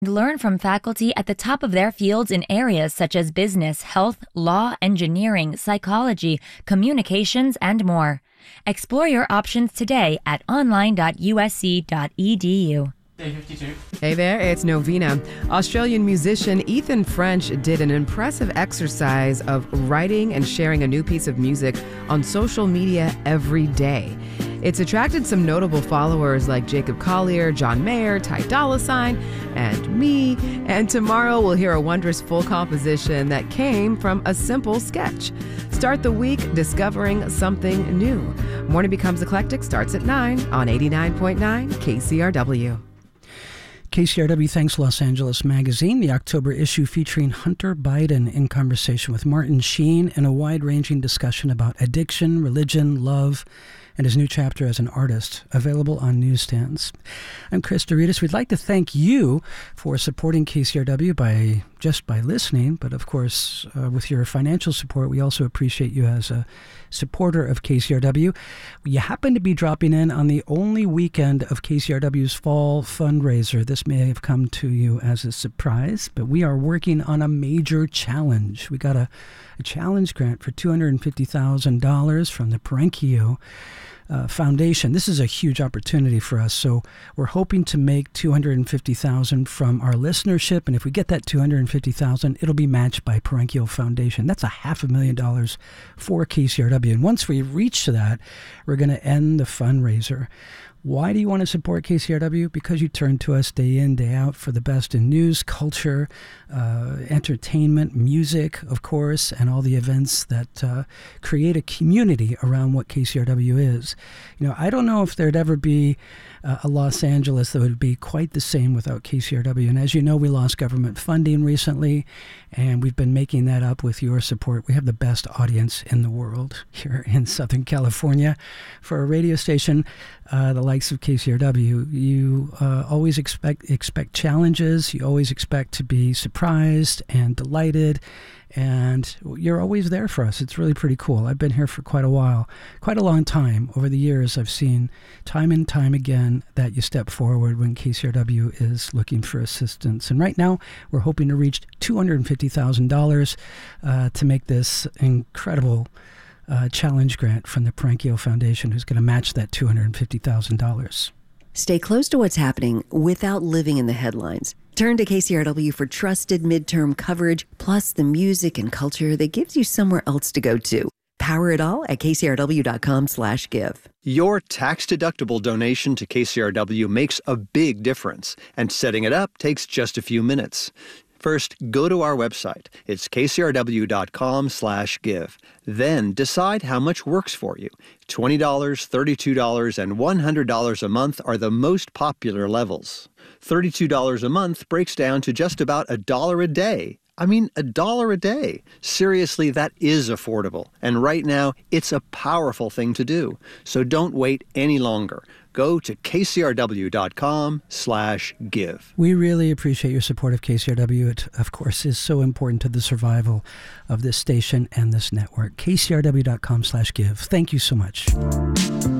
Learn from faculty at the top of their fields in areas such as business, health, law, engineering, psychology, communications, and more. Explore your options today at online.usc.edu. Day 52. Hey there, it's Novena. Australian musician Ethan French did an impressive exercise of writing and sharing a new piece of music on social media every day. It's attracted some notable followers like Jacob Collier, John Mayer, Ty Dolla $ign, and me. And tomorrow we'll hear a wondrous full composition that came from a simple sketch. Start the week discovering something new. Morning Becomes Eclectic starts at 9 on 89.9 KCRW. KCRW thanks Los Angeles Magazine, the October issue featuring Hunter Biden in conversation with Martin Sheen in a wide-ranging discussion about addiction, religion, love, and his new chapter as an artist, available on newsstands. I'm Chris Doritas. We'd like to thank you for supporting KCRW by listening, but of course, with your financial support, we also appreciate you as a supporter of KCRW. You happen to be dropping in on the only weekend of KCRW's fall fundraiser. This may have come to you as a surprise, but we are working on a major challenge. We got a challenge grant for $250,000 from the Parenkio Foundation. This is a huge opportunity for us. So we're hoping to make $250,000 from our listenership, and if we get that $250,000, it'll be matched by Parenkio Foundation. That's $500,000 for KCRW. And once we reach that, we're going to end the fundraiser. Why do you want to support KCRW? Because you turn to us day in, day out for the best in news, culture, entertainment, music, of course, and all the events that create a community around what KCRW is. You know, I don't know if there'd ever be a Los Angeles that would be quite the same without KCRW. And as you know, we lost government funding recently, and we've been making that up with your support. We have the best audience in the world here in Southern California for a radio station the likes of KCRW. You always expect challenges. You always expect to be surprised and delighted, and you're always there for us. It's really pretty cool. I've been here for quite a while, quite a long time. Over the years, I've seen time and time again that you step forward when KCRW is looking for assistance. And right now, we're hoping to reach $250,000 to make this incredible challenge grant from the Parenkio Foundation, who's going to match that $250,000. Stay close to what's happening without living in the headlines. Turn to KCRW for trusted midterm coverage, plus the music and culture that gives you somewhere else to go to. Power it all at kcrw.com/give. Your tax-deductible donation to KCRW makes a big difference, and setting it up takes just a few minutes. First, go to our website. It's kcrw.com/give. Then decide how much works for you. $20, $32, and $100 a month are the most popular levels. $32 a month breaks down to just about $1 a day. I mean, $1 a day. Seriously, that is affordable. And right now, it's a powerful thing to do. So don't wait any longer. Go to kcrw.com/give. We really appreciate your support of KCRW. It, of course, is so important to the survival of this station and this network. kcrw.com/give. Thank you so much.